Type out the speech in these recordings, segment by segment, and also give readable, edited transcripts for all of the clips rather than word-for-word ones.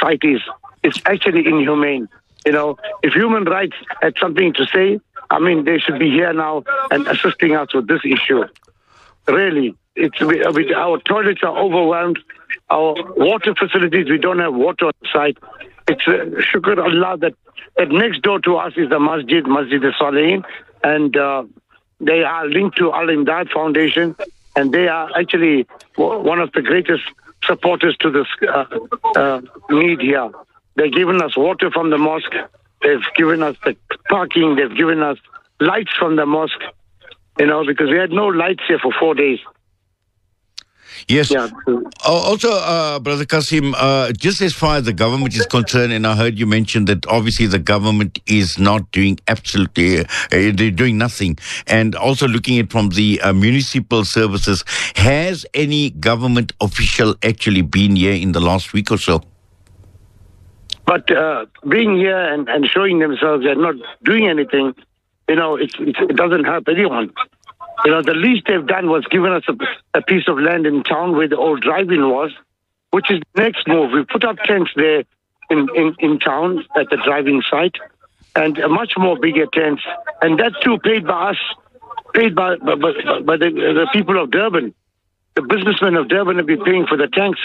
fight is. It's actually inhumane. If human rights had something to say, they should be here now and assisting us with this issue. Really, our toilets are overwhelmed. Our water facilities, we don't have water on site. It's shukr Allah that next door to us is the Masjid al-Salehin, and they are linked to Al-Imdad Foundation, and they are actually one of the greatest supporters to this need here. They've given us water from the mosque. They've given us the parking. They've given us lights from the mosque, because we had no lights here for 4 days. Yes. Yeah. Also, Brother Kasim, just as far as the government is concerned, and I heard you mention that obviously the government is not doing they're doing nothing. And also looking at from the municipal services, has any government official actually been here in the last week or so? But being here and showing themselves and not doing anything, it doesn't help anyone. The least they've done was given us a piece of land in town where the old drive-in was, which is the next move. We put up tents there in town at the drive-in site, and a much more bigger tents, and that too paid by us, paid by the people of Durban. The businessmen of Durban have been paying for the tents.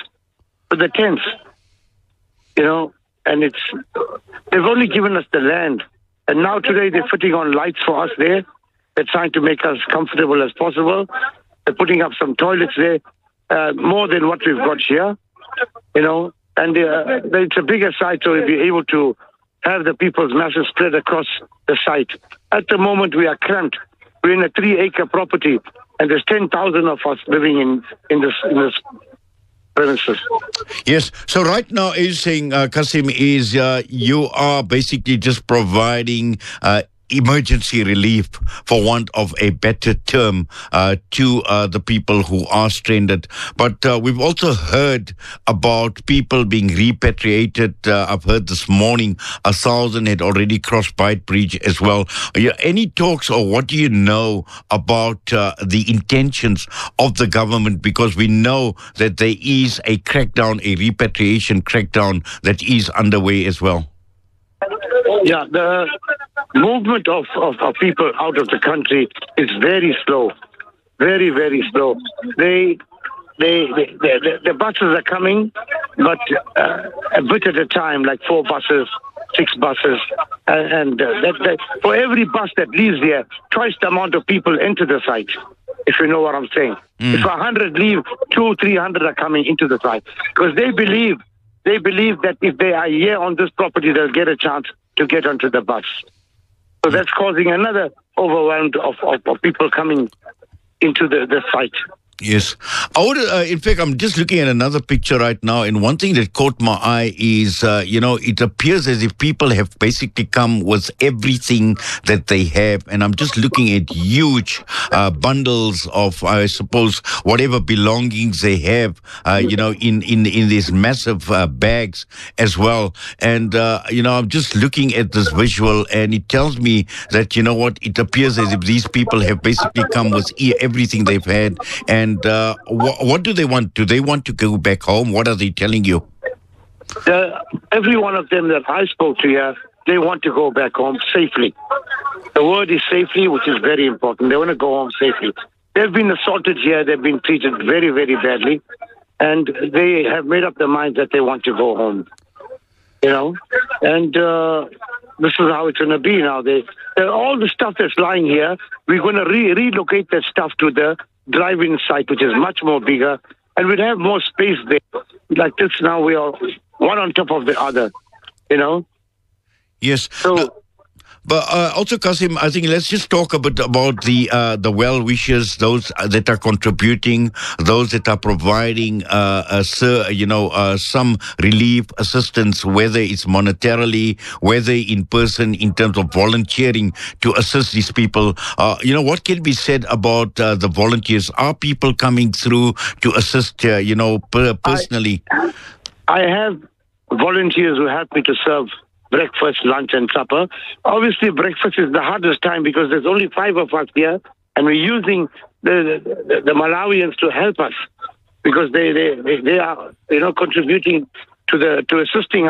And they've only given us the land. And now today they're putting on lights for us there. They're trying to make us comfortable as possible. They're putting up some toilets there, more than what we've got here, and it's a bigger site, so we'll be able to have the people's masses spread across the site. At the moment, we are cramped. We're in a 3-acre property, and there's 10,000 of us living in this premises. Yes. So right now, you're saying, Kasim, is you are basically just providing emergency relief, for want of a better term, to the people who are stranded. But we've also heard about people being repatriated. I've heard this morning 1,000 had already crossed Beitbridge as well. Any talks, or what do you know about the intentions of the government? Because we know that there is a crackdown, a repatriation crackdown that is underway as well. Yeah, the movement of people out of the country is very slow, very, very slow. The buses are coming, but a bit at a time, like 4 buses, 6 buses, and for every bus that leaves here, twice the amount of people enter the site. If you know what I'm saying. If 100 leave, 200-300 are coming into the site, because they believe that if they are here on this property, they'll get a chance to get onto the bus. So that's causing another overwhelm of people coming into the site. Yes. In fact, I'm just looking at another picture right now, and one thing that caught my eye is, it appears as if people have basically come with everything that they have, and I'm just looking at huge bundles of, I suppose, whatever belongings they have, in these massive bags as well. And, I'm just looking at this visual, and it tells me that, it appears as if these people have basically come with everything they've had. And what do they want? Do they want to go back home? What are they telling you? Every one of them that I spoke to here, they want to go back home safely. The word is safely, which is very important. They want to go home safely. They've been assaulted here. They've been treated very, very badly. And they have made up their minds that they want to go home. And this is how it's going to be now. All the stuff that's lying here, we're going to relocate that stuff to the drive-in site, which is much more bigger, and we'd have more space there. Like this now, we are one on top of the other, Yes. So, but also, Kasim, I think let's just talk a bit about the well-wishers, those that are contributing, those that are providing, some relief assistance, whether it's monetarily, whether in person, in terms of volunteering to assist these people. What can be said about the volunteers? Are people coming through to assist, personally? I have volunteers who help me to serve breakfast, lunch, and supper. Obviously, breakfast is the hardest time because there's only 5 of us here, and we're using the Malawians to help us because they are contributing to assisting